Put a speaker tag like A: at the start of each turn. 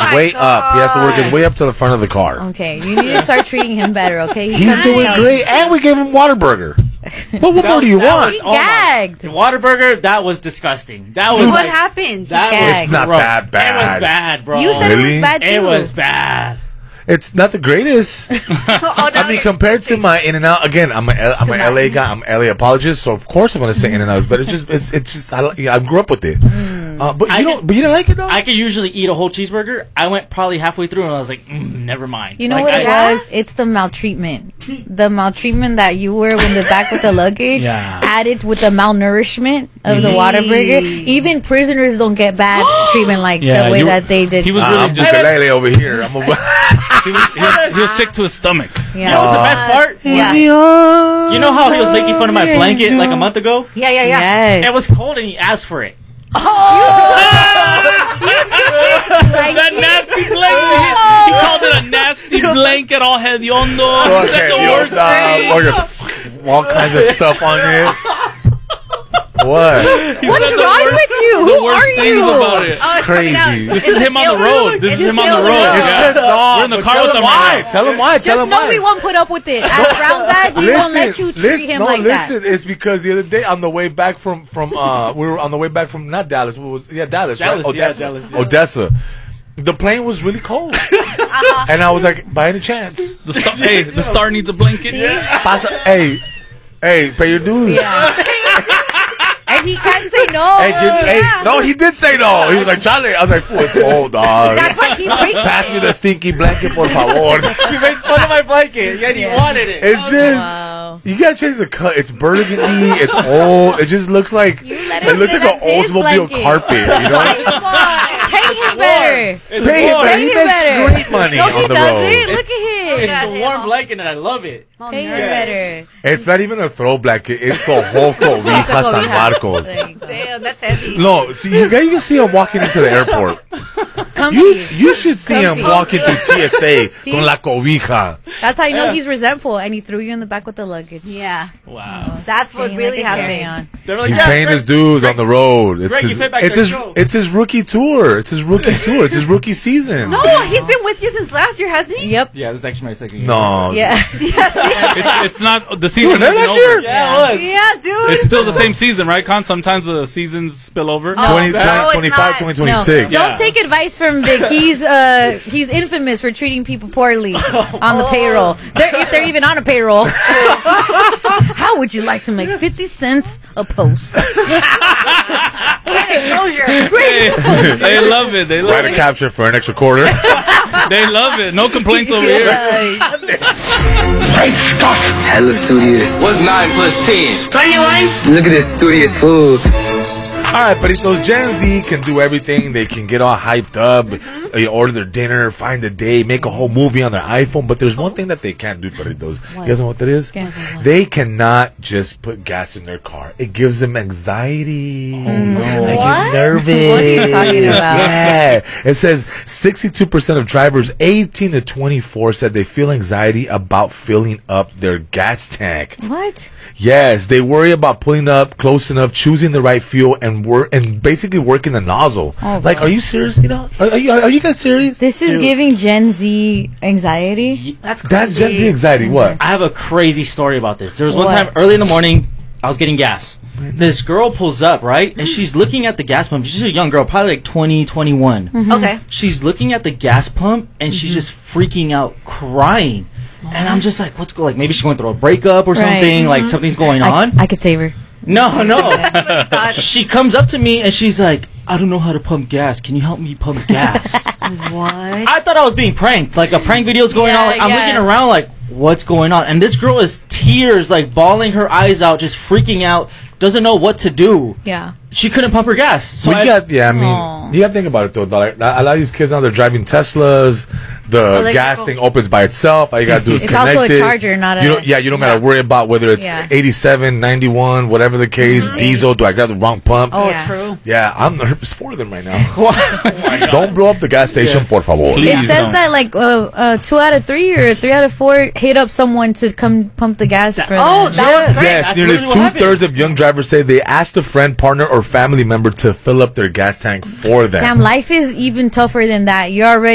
A: way up. He has to work his way up to the front of the car.
B: Okay, you need to start treating him better, okay?
A: He's doing great, and we gave him Whataburger. What more do you want?
B: He gagged.
C: The Whataburger, that was disgusting. That was
D: What happened?
C: That
A: It's not that bad.
C: It was bad, bro.
B: You said it was bad too.
C: It was bad.
A: It's not the greatest. I mean, compared to my In-N-Out, again, I'm a LA guy. I'm an LA apologist, so of course I'm going to say In-N-Out. But it's just I grew up with it. But you didn't like it though.
C: I could usually eat a whole cheeseburger. I went probably halfway through and I was like, never mind.
B: You know what it was? It's the maltreatment. The maltreatment that you were in the back with the luggage, added with the malnourishment of the Whataburger. Even prisoners don't get bad treatment like the way that they did.
E: He was really
A: I'm just a over here.
E: he was sick to his stomach.
C: Yeah. That was the best part.
B: Yeah.
C: You know how he was making fun of my blanket like a month ago?
D: Yeah.
B: Yes.
C: It was cold and he asked for it.
E: That nasty blanket. He called it a nasty blanket, all hediondo. That's the worst thing.
A: All kinds of stuff on it. What?
B: What's wrong with you? Who are you?
E: About it.
A: It's crazy.
E: This is him on the road. This is him on the road. We're in the car with him.
A: Why? Tell him why.
B: Just know we won't put up with it. As Brown Bag, we won't let you treat him like that.
A: It's because the other day on the way back from we were on the way back from not Dallas. Dallas, right? Odessa. The plane was really cold, and I was like, by any chance,
E: the star needs a blanket.
A: Hey, pay your dues.
B: Yeah. And he can't say no.
A: No, he did say no. He was like, Charlie. I was like, fool, it's cold, dog.
D: That's why he breaks.
A: Pass me the stinky blanket, por favor.
C: You made fun of my blanket, yet he wanted it.
A: It's just, you gotta change the cut. It's burgundy. It's old. It just looks like an Oldsmobile carpet. You know?
B: Pay him better.
A: Pay him better. He makes great money
B: No,
A: on
B: he
A: the
B: doesn't.
A: road.
B: Look at him.
C: It's a warm blanket and I love it.
B: Pay him better.
A: It's not even a throw blanket. It's the whole Cobija San Marcos.
D: Damn, that's heavy.
A: No, see, you can see him walking into the airport. You should see him walking through TSA con la cobija.
B: That's how you know he's resentful, and he threw you in the back with the luggage.
D: Yeah.
C: Wow.
D: That's what really happened.
C: Like,
A: he's paying his dues on the road. It's his rookie tour. It's his rookie tour. It's his rookie season.
D: No, he's been with you since last year, hasn't he?
B: Yep.
C: Yeah, this is actually my second year.
A: No.
B: Yeah.
E: It's not the season.
A: There last year?
C: Yeah, it was.
D: Yeah, dude.
E: It's still the same season, right, Con? Sometimes the seasons spill over.
A: 2025, 2026.
B: No. Don't take advice from Vic. He's infamous for treating people poorly on the payroll. If they're even on a payroll. How would you like to make 50 cents a post?
D: Great exposure.
E: They love it. They love
A: Write a caption for an extra quarter.
E: They love it. No complaints over here.
F: Great Scott! Hella studious.
G: What's 9 plus 10?
F: 21. Look at this studious food.
A: All right, but so Gen Z can do everything. They can get all hyped up, order their dinner, find a day, make a whole movie on their iPhone. But there's one thing that they can't do, Perritos. You guys know what that is? They cannot just put gas in their car. It gives them anxiety. They get nervous.
B: What are you talking about?
A: Yeah. It says 62% of drivers 18 to 24 said they feel anxiety about filling up their gas tank.
B: What?
A: Yes, they worry about pulling up close enough, choosing the right fuel, and basically working the nozzle. Like, are you serious? You know, are you guys serious?
B: This is giving Gen Z anxiety.
D: That's crazy.
A: That's Gen Z anxiety. What?
C: I have a crazy story about this. There was one time early in the morning, I was getting gas. This girl pulls up, right? And she's looking at the gas pump. She's a young girl, probably like 20, 21.
D: Okay.
C: She's looking at the gas pump and she's just freaking out, crying. And I'm just like, what's going on? Like, maybe she's going through a breakup or something. Like, something's going on.
B: I could save her.
C: No. She comes up to me and she's like, I don't know how to pump gas. Can you help me pump gas?
D: What?
C: I thought I was being pranked. Like, a prank video's going on. Like, I'm looking around like, what's going on? And this girl is tears, like, bawling her eyes out, just freaking out. Doesn't know what to do.
B: Yeah.
C: She couldn't pump her gas. So
A: you got to think about it though. Like, a lot of these kids now, they're driving Teslas. The gas thing opens by itself. All you got to do is connect it.
B: It's also a charger, not
A: you don't got to worry about whether it's 87, 91, whatever the case, diesel. Do I grab the wrong pump?
D: Oh, true.
A: Yeah, I'm nervous for them right now. Don't blow up the gas station, por favor.
B: It says that like 2 out of 3 or 3 out of 4 hit up someone to come pump the gas for them.
D: Oh, that was great.
A: Yes, nearly 2/3 of young drivers say they asked a friend, partner, or family member to fill up their gas tank for them.
B: Damn, life is even tougher than that. You're already